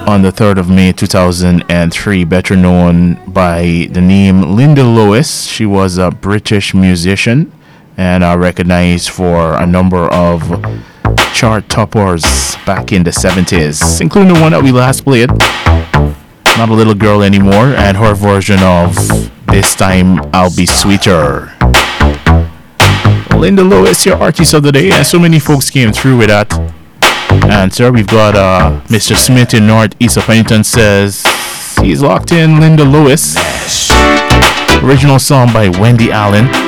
on the 3rd of May 2003, better known by the name Linda Lewis. She was a British musician and recognized for a number of chart toppers back in the 70s, including the one that we last played, Not a Little Girl Anymore, and her version of This Time I'll Be Sweeter. Linda Lewis, your artist of the day, and so many folks came through with that. And sir, we've got Mr. Smith in Northeast of Pennington says he's locked in. Linda Lewis, original song by Wendy Allen.